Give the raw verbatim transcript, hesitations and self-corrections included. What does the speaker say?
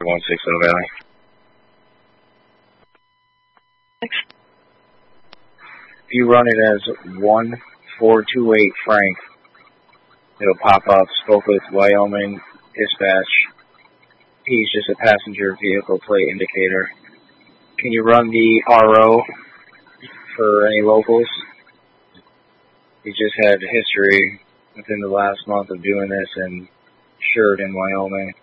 one six zero Valley. If you run it as one four two eight Frank, it'll pop up, spoke with Wyoming dispatch. He's just a passenger vehicle plate indicator. Can you run the R O for any locals? He just had history within the last month of doing this in Sheridan, Wyoming.